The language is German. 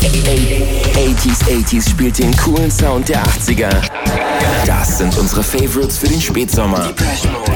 80s spielt den coolen Sound der 80er. Das sind unsere Favorites für den Spätsommer.